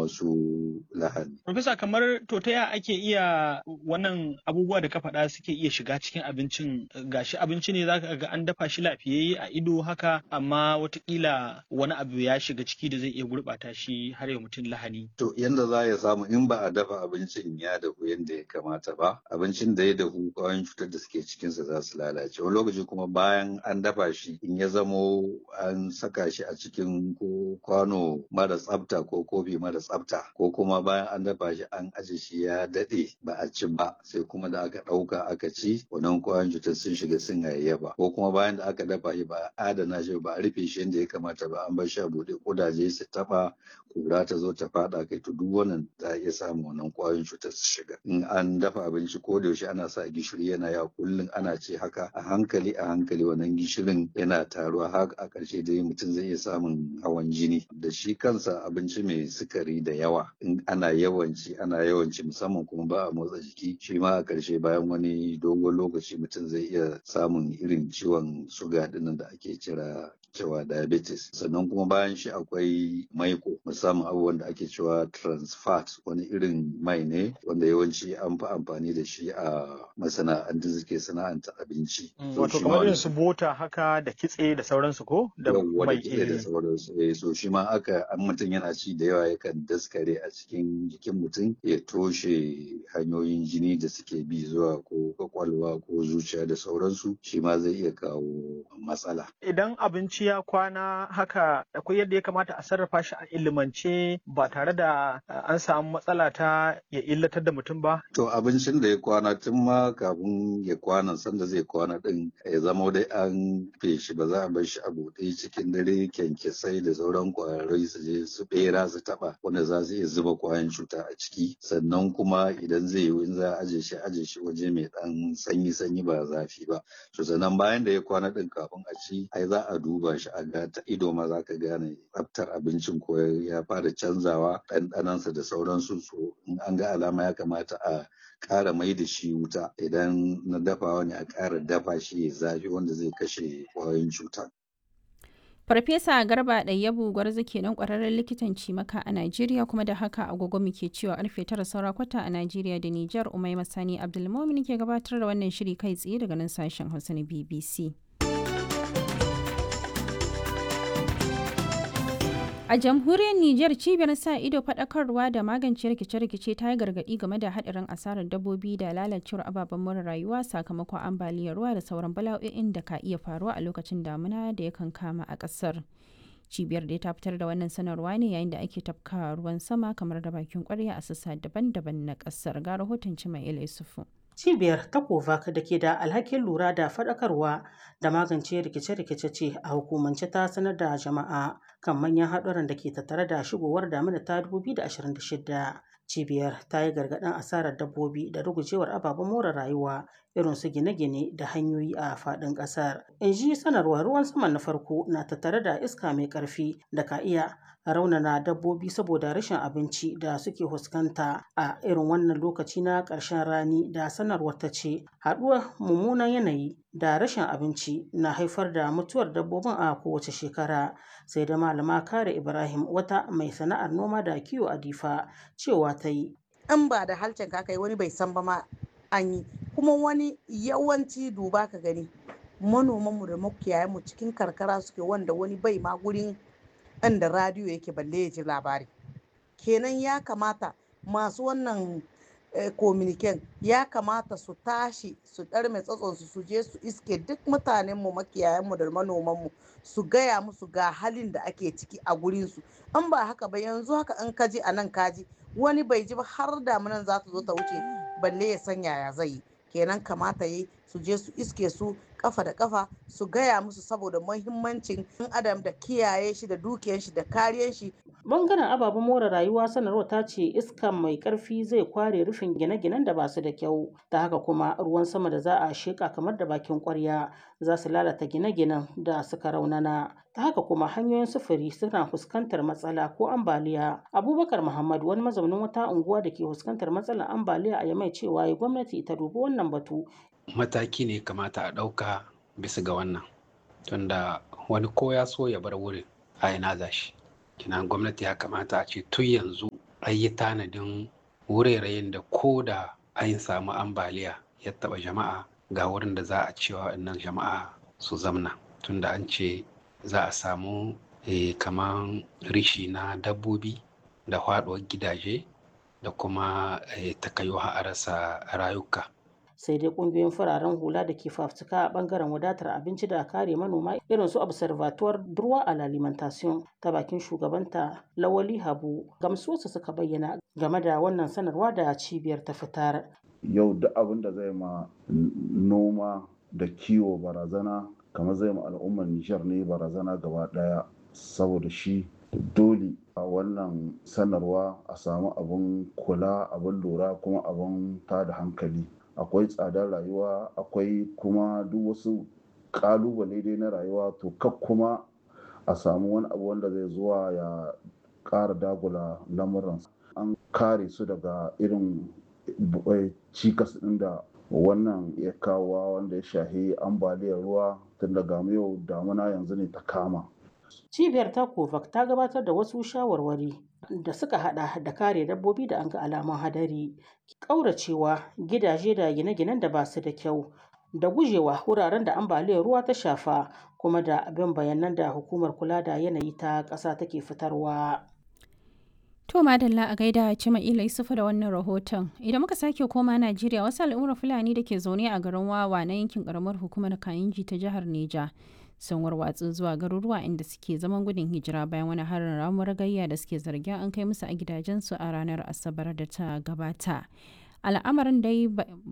wasu lahani. Profesa, kamar to ta ya ake iya wannan abubuwa da ka faɗa suke iya shiga cikin abincin, gashi abinci ne zaka ga an dafa shi lafiyayye a ido haka, amma watakila wani abu ya shiga ciki da zai iya gurɓata shi har ya mutum lahani. To yanda za ya samu in ba a dafa abincin ya dahu yanda ya kamata ba, abincin da ya dahu ƙwayoyin cutar da suke cikinsa za su lalace. Wani lokaci kuma bayan an dafa shi in ya zamo an saka shi a cikin ko kwano mara tsafta ko kofi mara tsafta, ko kuma bayan an dafa shi an aje shi ya daɗe ba a ci ba, sai kuma da aka ɗauka aka ci wannan ƙwayoyin cutar sun shiga sun hayayyafa, ko kuma bayan da aka dafa shi ba a adana shi ba a rufe shi yanda ya kamata ba, an bar shi a buɗe ƙudaje su taɓa, kura ta zo ta faɗa kai, to duk wannan za a iya samun wannan ƙwayoyin cutar su shiga. In an dafa abinci ko da yaushe ana sa gishiri yana yawa, kullum ana ce haka a hankali wannan gishirin yana taruwa, har a ƙarshe dai mutum zai iya samun hawan jini. Da shi kansa abinci mai sukari da yawa in ana yawanci musamman kuma ba a motsa jiki, shi ma a ƙarshe bayan wani dogon lokaci mutum zai iya samun irin ciwon suga ɗinnan da ake cewa diabetes. Sannan kuma bayan shi akwai maiko, musamman abubuwan da ake cewa trans fat, wani irin mai ne wanda yawanci an fi amfani da shi a masana'antu suke sana'anta abinci. Wato kamar irin su bota haka da kitse da sauransu ko? Da mai kitse da sauransu. So shi ma aka an mutum yana ci da yawa yakan daskare a cikin jikin mutum, ya toshe hanyoyin jini da suke bi zuwa ko kwakwalwa ko zuciya da sauransu, shi ma zai iya kawo matsala. Idan abinci ya kwana haka, akwai yadda ya kamata a sarrafa shi a ilimance ba tare da an samu matsala ta ya illatar da mutum ba? To abincin da ya kwana tun ma kafin ya kwana, sanda zai kwana din ya zama dai an feshi, ba za a bar shi a buɗe cikin dare kyankyasai da sauran ƙwarai su je su ɓera su taɓa, wanda za su iya zuba ƙwayan cuta a ciki. Sannan kuma idan zai yiwu in za a aje shi waje mai ɗan sanyi ba zafi ba. To sannan bayan da ya kwana din kafin a ci, ai za a duba shi a ga ta ido ma za ka gane tsaftar abincin ko ya fara canzawa, ɗanɗanansa da sauransu. So in an ga alama ya kamata a ƙara mai da shi wuta, idan na dafawa ne a ƙara dafa shi ya zafi wanda zai kashe ƙwayoyin cuta. Farfesa Garba Ɗayyabu Gwarzo kenan, ƙwararren likitan cimaka a Najeriya, kuma da haka agogo muke cewa karfe 9 saura kwata a Najeriya da Nijar. Umaima Sani Abdulmumin ke gabatar da wannan shiri kai tsaye daga nan sashen Hausa na BBC. A jamhuriyar Nijar, cibiyar sa ido, faɗakarwa da magance rikice-rikice ta yi gargaɗi game da haɗarin asarar dabbobi da lalacewar ababen more rayuwa sakamakon ambaliyar ruwa da sauran bala'o'in da ka iya faruwa a lokacin damuna da yakan kama a ƙasar. Cibiyar da ta fitar da wannan sanarwa ne yayin da ake tafka ruwan sama kamar da bakin ƙwarya a sassa daban-daban na ƙasar. Ga rahoton Cimail Isufu. Cibiyar ta Kovac da ke da alhakin lura da faɗakarwa da magance rikice-rikice ce a hukumance ta sanar da jama'a kan manyan haɗuran da ke tattare da shigowar damina ta 2026. Cibiyar ta yi gargaɗin asarar dabbobi da rugujewar ababen more rayuwa irin su gine-gine da hanyoyi a faɗin ƙasar. In ji sanarwar, ruwan sama na farko na tattare da iska mai ƙarfi da ka iya raunana dabbobi saboda rashin abinci da suke fuskanta a irin wannan lokaci na ƙarshen rani. Da sanarwar ta ce haɗuwar mummunan yanayi da rashin abinci na haifar da mutuwar dabbobin a kowace shekara. Sai da malama Kare Ibrahim, wata mai sana'ar noma da kiwo a Difa, cewa ta yi, in ba da halcin ka kai wani bai san ba ma an yi, kuma wani yawanci duba ka gani manomanmu da makiyayanmu cikin karkara suke, wanda wani bai ma gurin inda radiyo yake balle ya ji labari. Kenan ya kamata masu wannan kominiken ya kamata su tashi su ɗarme tsatsonsu su je su iske duk mutanenmu makiyayanmu da manomanmu su gaya musu ga halin da ake ciki a gurinsu. In ba haka ba, yanzu haka in kaji a nan kaji, wani bai ji ba har damunan za ta zo ta wuce balle ya san yaya zai yi. Kenan kamata yi su je su iske su kafa da kafa su gaya musu saboda muhimmancin ɗan adam da kiyaye shi da dukiyar shi da kariyar shi. Bangaren ababen more rayuwa, sanarwar ta ce iska mai karfi zai kware rufin gine-ginen da ba su da kyau, ta haka kuma ruwan sama da za a sheka kamar da bakin kwarya za su lalata gine-ginen da suka raunana. Ta haka kuma hanyoyin sufuri suna fuskantar matsala ko ambaliya. Abubakar Muhammad, wani mazaunin wata unguwa da ke fuskantar matsalar ambaliya a Yamai, cewa gwamnati ta dubi wannan batu. Mataki ne kamata a ɗauka bisa ga wannan, tunda wani ko ya so ya bar wurin a ina za shi. Kina gwamnati ya kamata a ce tun yanzu a yi tanadin wuraren da ko da an samu ambaliya ya taɓa jama'a ga wurin da za a cewa waɗannan jama'a su zamna, tunda an ce za a samu kaman rishi na dabbobi da faɗuwar gidaje da kuma takayuwa a rasa rayuka. Sai dai kungiyoyin fararen hula da ke fafutuka a bangaren wadatar abinci da kare manoma irin su Observatoire Droit à l'Alimentation ta bakin shugabanta Lawali Habu gamsuwarsa suka bayyana game da wannan sanarwa da cibiyar ta fitar. Yau duk abin da zai ma noma da kiwo barazana kamar zai ma al'ummar Nijar ne barazana gaba daya, saboda shi dole a wannan sanarwa a samu abin kula, abin lura kuma abin tada hankali. Akwai tsadar rayuwa, akwai kuma duk wasu kalubale dai na rayuwa, to kak kuma a samu wani abu wanda zai zuwa ya ƙara dagula lamuran. An kare su daga irin cikas ɗin da wannan ya kawo wanda ya shahi ambaliyar ruwa, tun daga yau damuna yanzu ne ta kama. Cibiyar ta COVAX ta gabatar da wasu shawarwari da suka hada da kare dabbobi da an ga alamun hadari, ƙauracewa gidaje da gine-ginen da ba su da kyau, da gujewa wuraren da ambaliyar ruwa ta shafa, kuma da bin bayanan da hukumar kula da yanayi ta ƙasa take fitarwa. To madalla a gaida Cima'ila Yusufu da wannan rahoton. Idan muka sake koma Najeriya, wasu al'ummar Fulani da ke zaune a garin Wawa na yankin karamar hukumar Kayinji ta jihar Neja sun warwatsu zuwa garuruwa inda suke zaman gudun hijira bayan wani harin ramuwar gayya da suke zargin an kai musu a gidajensu a ranar Asabar da ta gabata. Al'amarin dai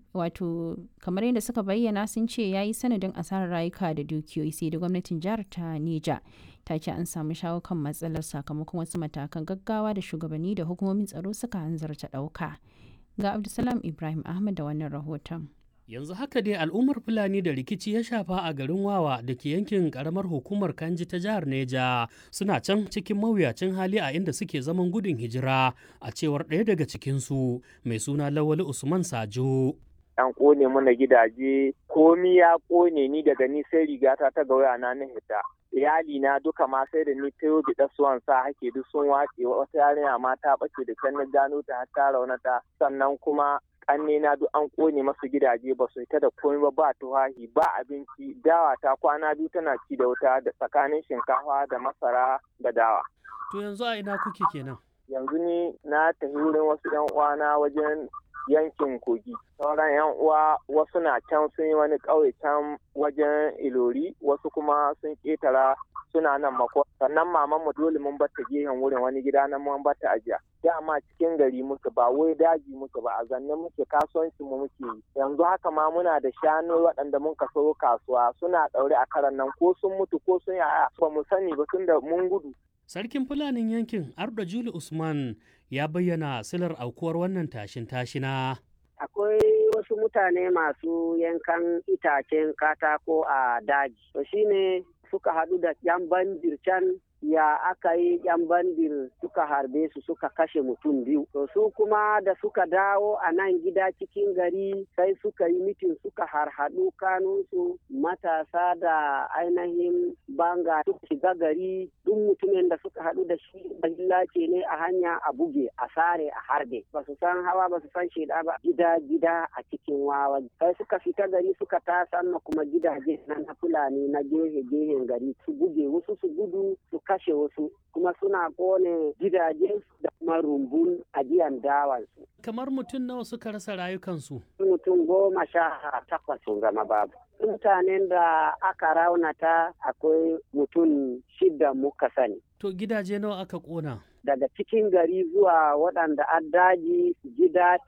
wato kamar yadda suka bayyana sun ce ya yi sanadin asarar rayuka da dukiyoyi, sai da gwamnatin jihar ta Neja ta ce an samu shawo kan matsalar sakamakon wasu matakan gaggawa da shugabanni da hukumomin tsaro suka hanzarta ɗauka. Ga Abdulsalam Ibrahim Ahmad da wannan rahoton. Yanzu haka dai al'ummar Fulani da rikici ya shafa a garin Wawa da ke yankin karamar hukumar Kanji ta jihar Neja suna can cikin mawuyacin hali a inda suke zaman gudun hijira, a cewar ɗaya daga cikinsu mai suna Lawali Usman Sajo. An kone mana gidaje, komi ya kone, ni daga ni sai rigata ta gauya na hita. Iyali na duka ma sai da ni ta yobi ɗasuwan sa hake duk sun wace, wata yarinya ma ta ɓace da can na gano ta har ta raunata, sannan kuma ƙanne na duk an kone masu gidaje ba su ita da komai ba tuhahi ba abinci, dawa ta kwana biyu tana ci da wuta da tsakanin shinkafa da masara da dawa. To yanzu a ina kuke kenan? Yanzu ni na tafi wurin wasu 'yan uwana wajen yankin Kogi. Sauran 'yan uwa wasu na can sun yi wani ƙauye can wajen Ilori, wasu kuma sun ƙetara suna nan mako. Sannan maman mu dole mun bata gehen wurin wani gida nan mun bata ajiya. Dama cikin gari muke ba wai daji muke ba, a zanne muke kasuwanci mu muke yi. Yanzu haka ma muna da shanu waɗanda mun kaso kasuwa suna ɗaure a karan nan ko sun mutu ko sun yaya ba mu sani ba tunda mun gudu. Sarkin Fulanin yankin Arda Juli Usman ya bayyana silar aukuwar wannan tashin-tashina. Akwai wasu mutane masu yankan itacen katako a daji. To shine suka haɗu da yan bandir can, ya aka yi yan bandir suka harbe su suka kashe mutum biyu. To su kuma da suka dawo a nan gida cikin gari sai suka yi mitin suka harhaɗu kanunsu matasa da ainihin banga suka shiga gari, duk mutumin da suka haɗu da shi ce ne a hanya a buge a sare a harbe. Ba su san hawa ba su san sheda ba, gida a cikin Wawa. Sai suka fita gari suka tasanna kuma gidaje na Fulani na gehe-gehen gari su buge wasu su gudu su kashe wasu, kuma suna kone gidajen da kuma rumbun ajiyan dawansu. Kamar mutum nawa suka rasa rayukansu? Mutum 18 sun zama babu. Mutanen da aka raunata akwai mutum 6 muka sani. To gidaje nawa aka kona? Daga cikin gari zuwa waɗanda an daji gida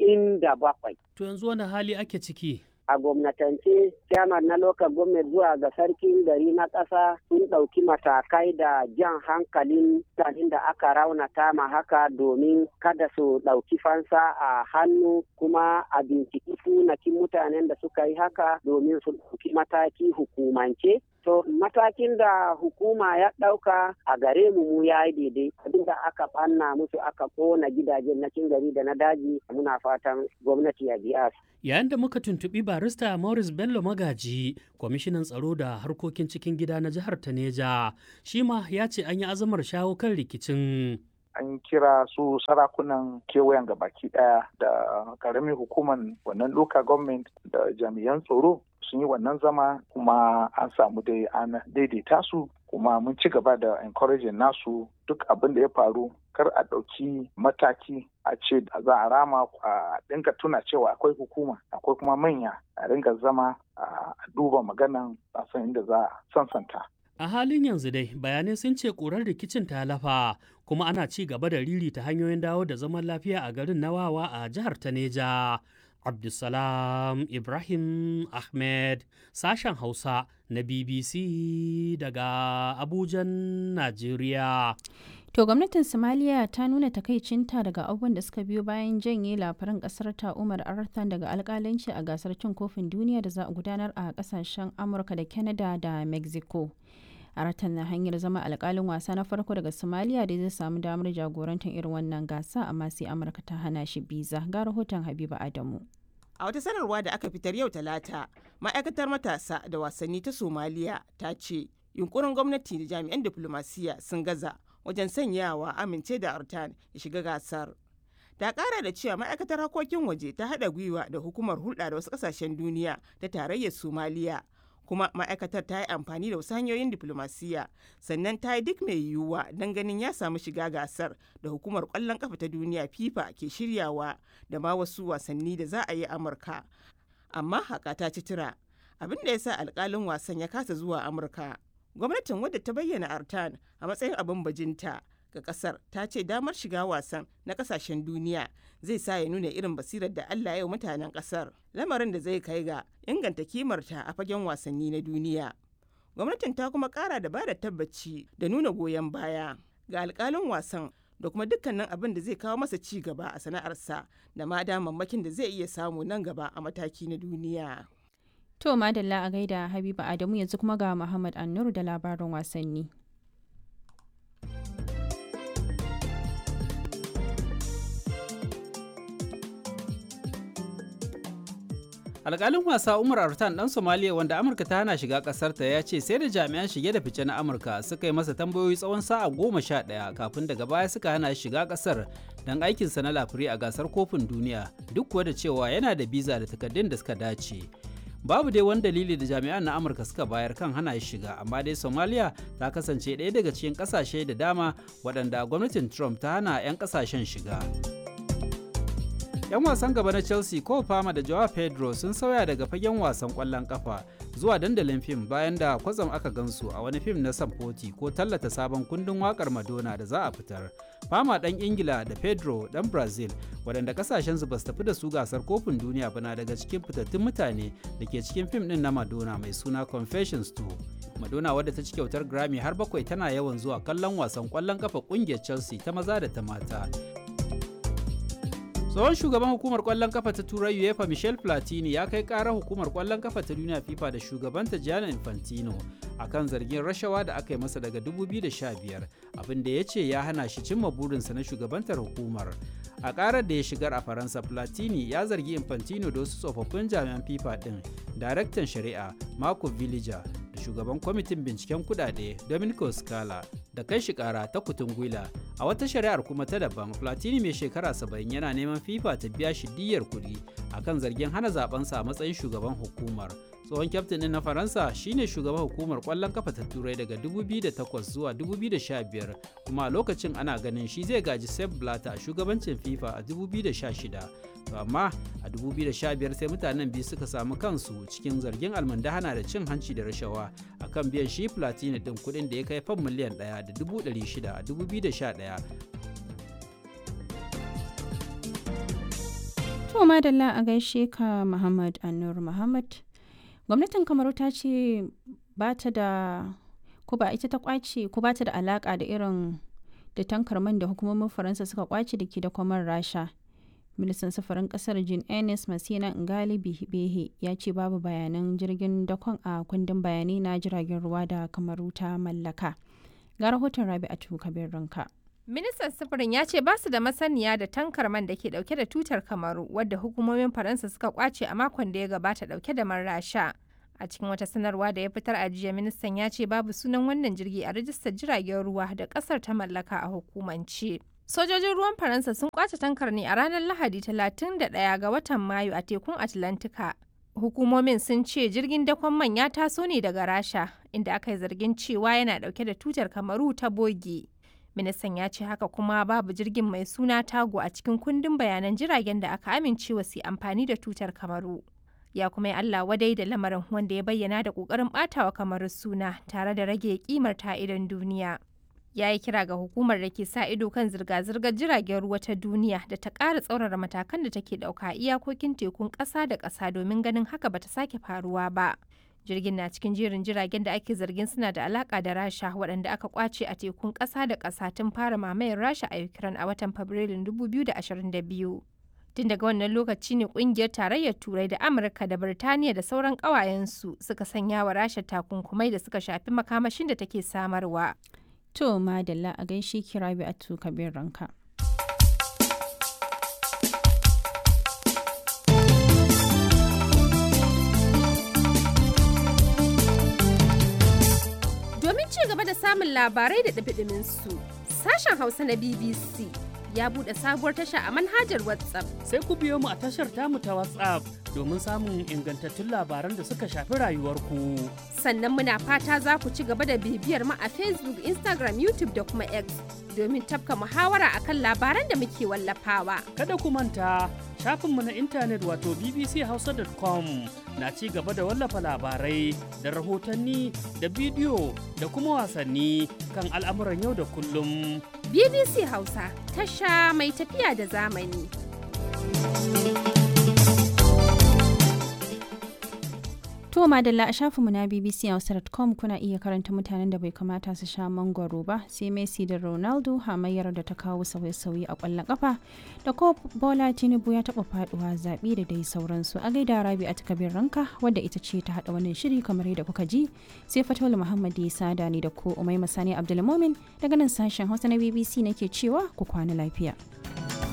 97. To yanzu wani hali ake ciki? A gwamnatance, chairman na local government zuwa ga sarkin gari na ƙasa sun ɗauki matakai da jan hankalin mutanen da aka raunata ma haka domin kada su ɗauki fansa a hannu, kuma a binciki sunakin mutanen da suka yi haka domin su ɗauki mataki hukumance. To matakin da hukuma ya ɗauka a gare mu ya yi daidai, abinda aka ɓanna musu aka ƙona gidajen na cikin gari da na daji, muna fatan gwamnati ya biya su. Yayin da muka tuntuɓi barista Morris Bello Magaji, kwamishinan tsaro da harkokin cikin gida na jihar ta Neja, shi ma ya ce an yi azamar shawo kan rikicin. an kira su sarakunan kewayen gabaki daya da karamin hukuman wannan local government da jami'an tsaro sun yi wannan zama kuma an samu dai an daidaita su kuma mun ci gaba da encouraging nasu duk abin da ya faru kar a ɗauki mataki a ce za a rama a dinga tuna cewa akwai hukuma akwai kuma manya a ringa zama a duba maganan a san inda za a sansanta. A halin yanzu dai bayanai sun ce ƙurar rikicin ta lafa kuma ana ci gaba da ririta hanyoyin dawo da zaman lafiya a garin na Wawa a jihar ta Neja. Abdulsalam Ibrahim Ahmed, sashen Hausa na BBC daga Abujan, Najeriya. To gwamnatin Somalia ta nuna takaicinta daga abubuwan da suka biyo bayan janye labaran kasar ta Umar Arthan daga alkalanci a gasar cin kofin duniya da za a gudanar a kasashen Amurka da Canada da Mexico. Arthan na hanyar zama alkalin wasa na farko daga Somalia da zai samu damar jagorantar irin wannan gasa amma sai Amurka ta hana shi biza. Ga rahoton Habiba Adamu. A wata sanarwa da aka fitar yau Talata, ma'aikatar matasa da wasanni ta Somaliya ta ce yunkurin gwamnati da jami'an diflomasiyya sun gaza wajen sanyawa amince da Arthan ya shiga gasar. Ta kara da cewa ma'aikatar harkokin waje ta haɗa gwiwa da hukumar hulɗa da wasu ƙasashen duniya ta tarayyar Somaliya. Kuma ma'aikatar ta yi amfani da wasu hanyoyin diflomasiyya sannan ta yi duk mai yiwuwa don ganin ya samu shiga gasar da hukumar ƙwallon ƙafa ta duniya FIFA ke shiryawa da ma wasu wasanni da za a yi Amurka. Amma haka ta ci tura abin da ya sa alƙalin wasan ya kasa zuwa Amurka. Gwamnatin wadda ta bayyana Arthan a matsayin abin bajinta ga kasar ta ce damar shiga wasan na kasashen duniya zai sa ya nuna irin basirar da Allah ya yi mutanen kasar, lamarin da zai kai ga inganta kimarta a fagen wasanni na duniya. Gwamnatin ta kuma kara da bada tabbaci da nuna goyon baya ga alkalin wasan da kuma dukkanin abin da zai kawo masa ci gaba a sana'arsa da ma damammakin da zai iya samu nan gaba a mataki na duniya. To madalla a gaida Habiba Adamu, yanzu kuma ga Muhammad Annur da labarin wasanni. Alƙalin wasa Umar Arthan ɗan Somaliya wanda Amurka ta hana shiga ƙasarta ya ce sai da jami'an shige da fice na Amurka suka yi masa tambayoyi tsawon sa'a 11 kafin daga baya suka hana shi shiga ƙasar don aikinsa na lafiri a gasar kofin duniya, duk kuwa da cewa yana da biza da takardun da suka dace. Babu dai wani dalili da jami'an na Amurka suka bayar kan hana shi shiga, amma dai Somalia ta kasance ɗaya daga cikin ƙasashe da dama waɗanda gwamnatin Trump ta hana 'yan ƙasashen shiga. 'Yan wasan gaba na Chelsea Cole Palmer da Joao Pedro sun sauya daga fagen wasan ƙwallon ƙafa zuwa dandalin fim bayan da kwatsam aka gansu a wani fim na samfoti ko tallata sabon kundin waƙar Madonna da za a fitar. Palmer ɗan Ingila da Pedro ɗan Brazil waɗanda ƙasashensu ba su tafi da su gasar kofin duniya ba na daga cikin fitattun mutane da ke cikin fim ɗin na Madonna mai suna Confessions 2. Madonna wadda ta ci kyautar Grammy har 7 tana yawan zuwa kallon wasan ƙwallon ƙafa ƙungiyar Chelsea ta maza da ta mata. Tsohon shugaban hukumar kwallon kafa ta Turai UEFA Michel Platini ya kai ƙarar hukumar kwallon kafa ta duniya FIFA da shugabanta Gianni Infantino akan zargin rashawa da aka yi masa daga 2015, abin da ya ce ya hana shi cimma burinsa na shugabantar hukumar. A ƙarar da ya shigar a Faransa, Platini ya zargi Infantino da wasu tsofaffin jami'an FIFA ɗin, daraktan shari'a Marco Villiger da shugaban kwamitin binciken kudade Domenico Scala da kai shi ƙara ta kutun gwila. A wata shari'ar kuma ta daban, Platini mai shekara 70 yana neman FIFA ta biya shi diyyar kuɗi akan zargin hana zabensa a matsayin shugaban hukumar. Tsohon kyaftin ɗin na Faransa shine shugaban hukumar ƙwallon kafa ta Turai daga 2008 zuwa 2015, kuma a lokacin ana ganin shi zai gaji Sepp Blatter a shugabancin FIFA a 2016. Amma a 2015 sai mutanen biyu suka samu kansu cikin zargin almundahana da cin hanci da rashawa akan biyan shi Platini ɗin kuɗin da ya kai fam miliyan 1.600 a 2011. To madalla a gaishe ka Muhammad Annur Muhammad. Gwamnatin Kamaru ta ce ba ta da ko ba ita ta kwace ko ba ta da alaka da irin da tankar man da hukumomin Faransa suka kwace da ke da kwamar Rasha. Ministan safarin kasar Jean Ernest Masina Ngali Behe ya ce babu bayanan jirgin dakon a kundin bayanai na jiragen ruwa da Kamaru ta mallaka. Ga rahoton Rabi'atu Kabir Ranka. Ministan sufurin ya ce ba su da masaniya da tankar man da ke dauke da tutar Kamaru wadda hukumomin Faransa suka kwace a makon da ya gabata dauke da man Rasha. A cikin wata sanarwa da ya fitar a jiya, ministan ya ce babu sunan wannan jirgi a rajistar jiragen ruwa da kasar ta mallaka a hukumance. Sojojin ruwan Faransa sun kwace tankar ne a ranar Lahadi 31 ga watan Mayu a tekun Atlantika. Hukumomin sun ce jirgin dakon man ya taso ne daga Rasha, inda aka yi zargin cewa yana dauke da tutar Kamaru ta boge. Ministan ya ce haka kuma babu jirgin mai suna Tago a cikin kundin bayanan jiragen da aka amincewa su amfani da tutar Kamaru. Ya kuma yi Allah wadai da lamarin, wanda ya bayyana da ƙoƙarin ɓatawa Kamaru suna tare da rage kimar ta idan duniya. Ya yi kira ga hukumar da ke sa ido kan zirga-zirgar jiragen ruwa ta duniya da ta ƙara tsaurara matakan da take ɗauka a iyakokin tekun ƙasa da ƙasa domin ganin haka bata sake faruwa ba. Jirgin na cikin jerin jiragen da ake zargin suna da alaƙa da Rasha waɗanda aka ƙwace a tekun ƙasa da ƙasa tun fara mamayar Rasha a Ukraine a watan Fabrilun 2022. Tun daga wannan lokaci ne ƙungiyar tarayyar Turai da Amurka da Birtaniya da sauran ƙawayensu suka sanya wa Rasha takunkumai da suka shafi makamashin da take samarwa. To madalla a gaishe ki Rabi'atu Kabir Ranka. Domin ci gaba da samun labarai da ɗumi su, sashen Hausa na BBC ya buɗe sabuwar tasha a manhajar WhatsApp. Sai ku biyo mu a tashar tamu ta WhatsApp domin samun ingantattun labaran da suka shafi rayuwarku. Sannan muna fata za ku ci gaba da bibiyar mu a Facebook, Instagram, YouTube da kuma X domin tafka muhawara akan labaran da muke wallafawa. Kada ku manta, shafinmu na intanet wato bbchausa.com na ci gaba da wallafa labarai da rahotanni da bidiyo da kuma wasanni kan al'amuran yau da kullum. BBC Hausa, tasha mai tafiya da zamani. To madalla a shafinmu na bbchausa.com kuna iya karanta mutanen da bai kamata su sha mangwaro ba, sai Messi da Ronaldo hamayyar da ta kawo sauye-sauye a ƙwallon ƙafa, da ko Bola Tinubu ya taɓa faɗuwa zaɓe da dai sauransu. A gaida Rabi'atu Kabir Ranka wadda ita ce ta haɗa wannan shiri kamar yadda kuka ji, sai Fatawul Muhammad ya sada ni da ko Umaima Sani Abdulmumin daga nan sashen Hausa na BBC nake cewa ku kwana lafiya.